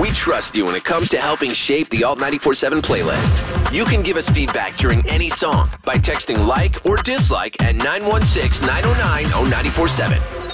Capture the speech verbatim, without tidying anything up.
we trust you when it comes to helping shape the Alt ninety-four point seven playlist. You can give us feedback during any song by texting like or dislike at nine one six, nine oh nine, oh nine four seven.